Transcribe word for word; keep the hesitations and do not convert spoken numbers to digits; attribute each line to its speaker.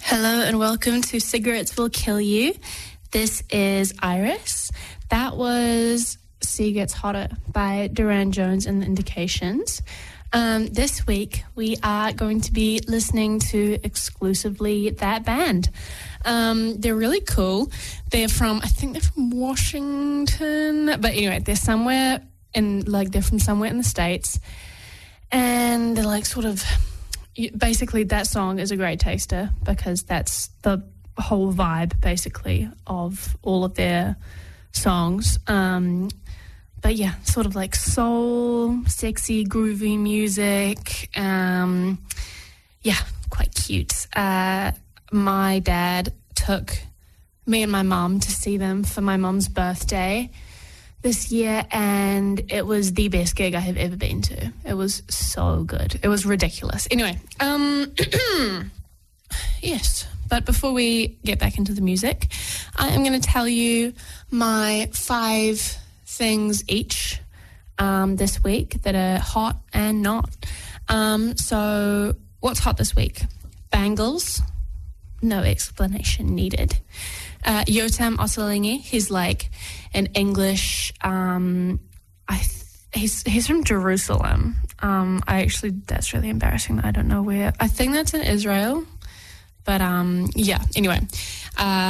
Speaker 1: Hello and welcome to Cigarettes Will Kill You. This is Iris. That was Sea Gets Hotter by Duran Jones and the Indications. Um, this week we are going to be listening to exclusively that band. Um, they're really cool. They're from, I think they're from Washington, but anyway, they're somewhere in, like, they're from somewhere in the States, and they're like sort of, basically that song is a great taster because that's the whole vibe basically of all of their songs. Um, but yeah, sort of like soul, sexy, groovy music. Um, yeah, quite cute. Uh, my dad took me and my mum to see them for my mum's birthday this year, and it was the best gig I have ever been to. It was so good. It was ridiculous. Anyway, um, yes, but before we get back into the music, I am going to tell you my five things each um, this week that are hot and not. Um, so what's hot this week? Bangles. No explanation needed. Uh, Yotam Ottolenghi, he's like an English, um, I th- he's he's from Jerusalem. Um, I actually, that's really embarrassing. I don't know where. I think that's in Israel. But um, yeah, anyway. Uh,